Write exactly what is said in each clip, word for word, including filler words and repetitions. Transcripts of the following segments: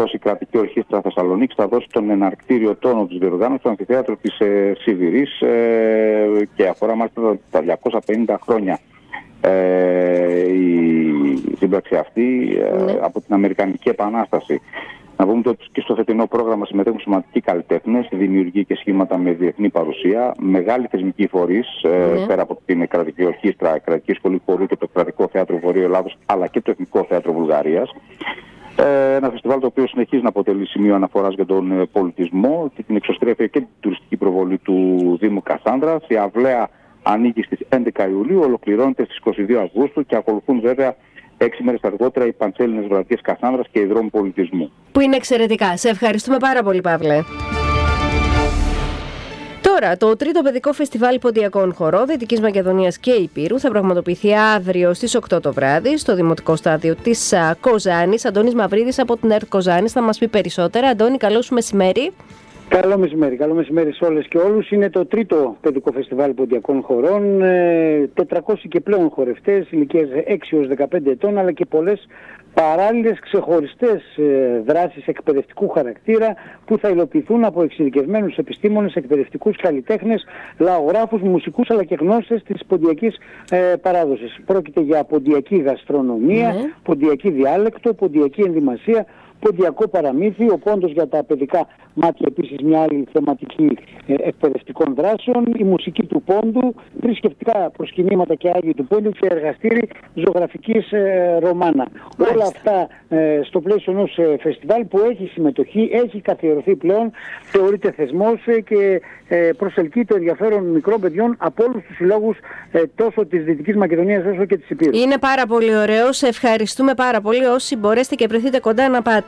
καθώς η κρατική ορχήστρα Θεσσαλονίκης θα δώσει τον εναρκτήριο τόνο της διοργάνωσης στο αμφιθέατρο της ε, Σιβηρής ε, και αφορά μάλιστα τα διακόσια πενήντα χρόνια ε, η σύμπραξη αυτή ε, ναι. από την Αμερικανική Επανάσταση. Να πούμε ότι και στο φετινό πρόγραμμα συμμετέχουν σημαντικοί καλλιτέχνες, δημιουργοί και σχήματα με διεθνή παρουσία, μεγάλοι θεσμικοί φορείς, ναι. πέρα από την κρατική ορχήστρα, η κρατική σχολή χορού και το κρατικό θέατρο Βορείου Ελλάδος, αλλά και το Εθνικό Θέατρο Βουλγαρίας. Ε, ένα φεστιβάλ το οποίο συνεχίζει να αποτελεί σημείο αναφοράς για τον πολιτισμό και την εξωστρέφεια και την τουριστική προβολή του Δήμου Κασάνδρας. Η αυλαία ανοίγει στις έντεκα Ιουλίου, ολοκληρώνεται στις είκοσι δύο Αυγούστου και ακολουθούν βέβαια έξι μέρες αργότερα οι Παντσέλινες Βραδιές Κασάνδρας και οι Δρόμοι Πολιτισμού. Που είναι εξαιρετικά. Σε ευχαριστούμε πάρα πολύ, Παύλε. Τώρα, το τρίτο παιδικό φεστιβάλ ποντιακών χορών Δυτικής Μακεδονίας και Ηπείρου θα πραγματοποιηθεί αύριο στις οκτώ το βράδυ στο Δημοτικό Στάδιο της Κοζάνης. Αντώνης Μαυρίδης από την ΕΡΤ Κοζάνης θα μας πει περισσότερα. Αντώνη, καλό σου μεσημέρι. Καλό μεσημέρι, καλό μεσημέρι σε όλες και όλους. Είναι το τρίτο παιδικό φεστιβάλ ποντιακών χορών. τετρακόσιοι και πλέον χορευτές ηλικίας έξι έως δεκαπέντε ετών, αλλά και πολλές παράλληλες ξεχωριστές δράσεις εκπαιδευτικού χαρακτήρα που θα υλοποιηθούν από εξειδικευμένους επιστήμονες, εκπαιδευτικούς καλλιτέχνες, λαογράφους, μουσικούς αλλά και γνώστες της ποντιακής ε, παράδοσης. Πρόκειται για ποντιακή γαστρονομία, mm. ποντιακή διάλεκτο, ποντιακή ενδυμασία, ποντιακό παραμύθι, ο πόντος για τα παιδικά μάτια επίσης μια άλλη θεματική ε, εκπαιδευτικών δράσεων, η μουσική του πόντου, θρησκευτικά προσκυνήματα και άγιοι του πόντου και εργαστήρι ζωγραφικής ε, ρωμάνα. Μάλιστα. Όλα αυτά ε, στο πλαίσιο ενός ε, φεστιβάλ που έχει συμμετοχή, έχει καθιερωθεί πλέον, θεωρείται θεσμός ε, και ε, προσελκύει το ενδιαφέρον μικρών παιδιών από όλους τους συλλόγους ε, τόσο της Δυτικής Μακεδονίας όσο και της Ηπείρου. Είναι πάρα πολύ ωραίο. Σε ευχαριστούμε πάρα πολύ. Όσοι μπορέσετε και βρεθείτε κοντά να πάτε.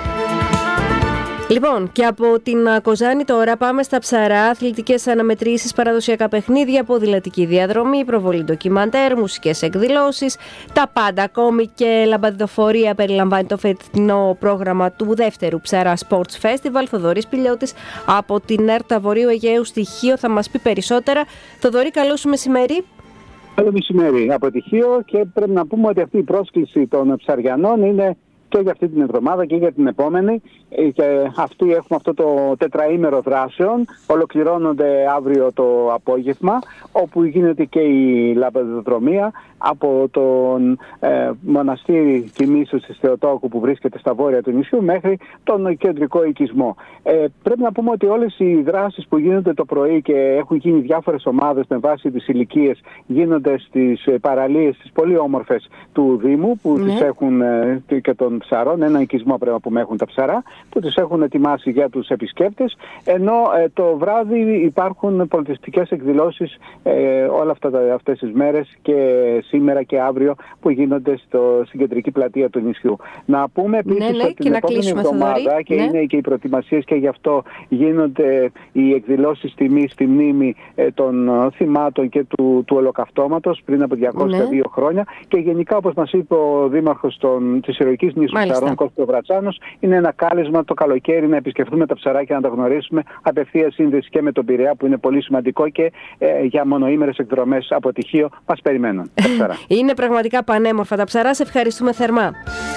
Λοιπόν, και από την Κοζάνη τώρα πάμε στα Ψαρά. Αθλητικές αναμετρήσεις, παραδοσιακά παιχνίδια, ποδηλατική διαδρομή, προβολή ντοκιμαντέρ, μουσικές εκδηλώσεις. Τα πάντα, ακόμη και λαμπαδοφορία περιλαμβάνει το φετινό πρόγραμμα του δεύτερου Ψαρά Sports Festival. Θοδωρής Πηλιώτης από την ΕΡΤ Βορείου Αιγαίου Στοιχείο θα μας πει περισσότερα. Θοδωρή, καλό σου μεσημέρι. Καλό μεσημέρι από Τυχείο, και πρέπει να πούμε ότι αυτή η πρόσκληση των ψαριανών είναι και για αυτή την εβδομάδα και για την επόμενη. Και αυτοί έχουμε αυτό το τετραήμερο δράσεων. Ολοκληρώνονται αύριο το απόγευμα, όπου γίνεται και η λαμπαδοδρομία από τον ε, μοναστήρι Τιμήσους της Θεοτόκου που βρίσκεται στα βόρεια του νησιού μέχρι τον κεντρικό οικισμό. Ε, πρέπει να πούμε ότι όλες οι δράσεις που γίνονται το πρωί και έχουν γίνει διάφορες ομάδες με βάση τις ηλικίες γίνονται στις παραλίες, τις πολύ όμορφες του Δήμου που ναι. τις έχουν ε, και των ψαρών, ένα οικισμό πρέπει να πούμε έχουν τα ψαρά, που τις έχουν ετοιμάσει για τους επισκέπτες, ενώ ε, το βράδυ υπάρχουν πολιτιστικές εκδηλώσεις ε, όλα αυτά, αυτές τις μέρες και σήμερα και αύριο που γίνονται στο, στην κεντρική πλατεία του νησιού. Να πούμε επίσης ναι, ναι, ότι την επόμενη εβδομάδα και ναι. είναι και οι προετοιμασίες και γι' αυτό γίνονται οι εκδηλώσεις τιμής στη μνήμη ε, των θυμάτων και του, του ολοκαυτώματος πριν από διακόσια δύο ναι. χρόνια, και γενικά όπως μας είπε ο Δήμαρχος των, της Ηρωικής Νήσου Ψαρών Κώστας Βρατσάνος, είναι ένα κάλεσμα το καλοκαίρι να επισκεφθούμε τα ψαράκια, να τα γνωρίσουμε, απευθεία σύνδεση και με τον Πειραιά που είναι πολύ σημαντικό, και ε, για μονοήμερες εκδρομές από Τυχείο μας περιμένουν. Είναι πραγματικά πανέμορφα τα ψαρά. Σε ευχαριστούμε θερμά.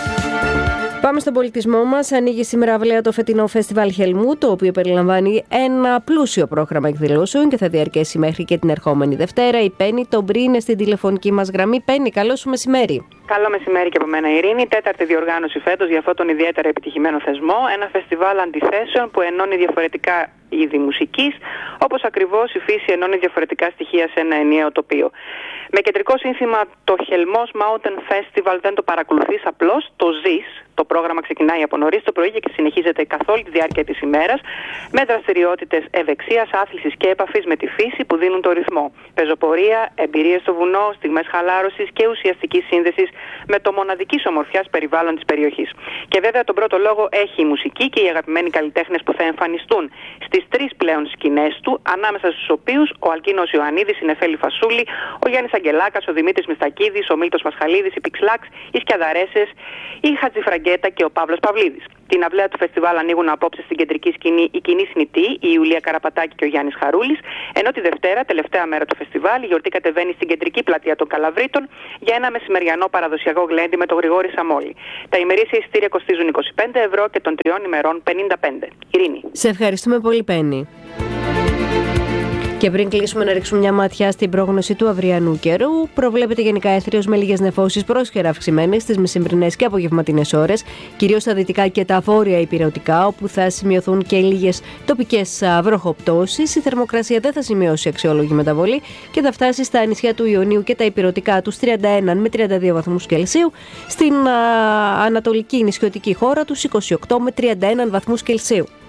Πάμε στον πολιτισμό μας. Ανοίγει σήμερα αυλαία το φετινό φεστιβάλ Χελμού, το οποίο περιλαμβάνει ένα πλούσιο πρόγραμμα εκδηλώσεων και θα διαρκέσει μέχρι και την ερχόμενη Δευτέρα. Η Πέννη Τομπρή είναι στην τηλεφωνική μας γραμμή. Πέννη, καλό σου μεσημέρι. Καλό μεσημέρι και από μένα, Ειρήνη. Τέταρτη διοργάνωση φέτος για αυτόν τον ιδιαίτερα επιτυχημένο θεσμό. Ένα φεστιβάλ αντιθέσεων που ενώνει διαφορετικά είδη μουσικής, όπως ακριβώς η φύση ενώνει διαφορετικά στοιχεία σε ένα ενιαίο τοπίο. Με κεντρικό σύνθημα το Χελμός Mountain Festival δεν το παρακολουθείς απλώς, το ζεις. Το πρόγραμμα ξεκινάει από νωρίς το πρωί και συνεχίζεται καθ' όλη τη διάρκεια της ημέρας με δραστηριότητες ευεξίας, άθλησης και επαφής με τη φύση που δίνουν το ρυθμό. Πεζοπορία, εμπειρίες στο βουνό, στιγμές χαλάρωσης και ουσιαστικής σύνδεσης με το μοναδικής ομορφιάς περιβάλλον της περιοχής. Και βέβαια τον πρώτο λόγο έχει η μουσική και οι αγαπημένοι καλλιτέχνες που θα εμφανιστούν στις τρεις πλέον σκηνές του, ανάμεσα στους οποίους ο Αλκίνος Ιωαννίδης, η Νεφέλη Φασούλη, ο Γιάννης Αγγελάκας, ο Δημήτρης Μιστακίδης, ο Μίλτος Πασχαλίδης, η Πιξλάξ, οι Σκιαδαρέσες, η Χατζηφραγκέτα και ο Παύλος Παυλίδης. Την αυλαία του φεστιβάλ ανοίγουν απόψε στην κεντρική σκηνή η κοινή συνητή, η Ιουλία Καραπατάκη και ο Γιάννης Χαρούλης, ενώ τη Δευτέρα, τελευταία μέρα του φεστιβάλ, η γιορτή κατεβαίνει στην κεντρική πλατεία των Καλαβρίτων για ένα μεσημεριανό παραδοσιακό γλέντι με τον Γρηγόρη Σαμόλη. Τα ημερήσια εισιτήρια κοστίζουν είκοσι πέντε ευρώ και των τριών ημερών πενήντα πέντε. Ειρήνη. Σε ευχαριστούμε πολύ, Πέννη. Και πριν κλείσουμε, να ρίξουμε μια ματιά στην πρόγνωση του αυριανού καιρού. Προβλέπεται γενικά έθριος με λίγες νεφώσεις πρόσχερα αυξημένες στις μεσημβρινές και απογευματινές ώρες, κυρίως στα δυτικά και τα βόρεια ηπειρωτικά, όπου θα σημειωθούν και λίγες τοπικές βροχοπτώσεις. Η θερμοκρασία δεν θα σημειώσει αξιόλογη μεταβολή και θα φτάσει στα νησιά του Ιωνίου και τα ηπειρωτικά τους τριάντα ένα με τριάντα δύο βαθμούς Κελσίου, στην α, ανατολική νησιωτική χώρα τους είκοσι οκτώ με τριάντα ένα βαθμούς Κελσίου.